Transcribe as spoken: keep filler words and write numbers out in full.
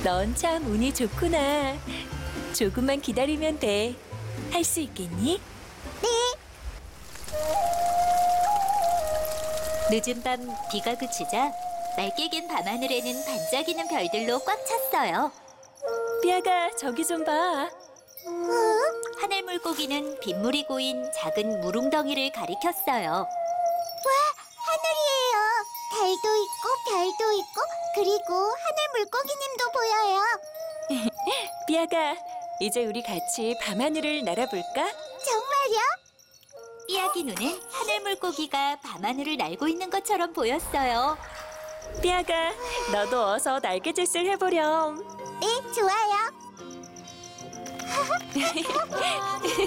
넌 참 운이 좋구나. 조금만 기다리면 돼. 할 수 있겠니? 네. 늦은 밤 비가 그치자 맑게 갠 밤하늘에는 반짝이는 별들로 꽉 찼어요. 삐아가 저기 좀 봐. 하늘 물고기는 빗물이 고인 작은 물웅덩이를 가리켰어요. 와, 하늘이에요. 달도 있고 별도 있고 그리고 하늘 물고기님도 보여요. 삐아가 이제 우리 같이 밤하늘을 날아볼까? 정말요? 삐약이 눈엔 하늘 물고기가 밤하늘을 날고 있는 것처럼 보였어요. 삐아가 너도 어서 날개짓을 해보렴. 네, 좋아요.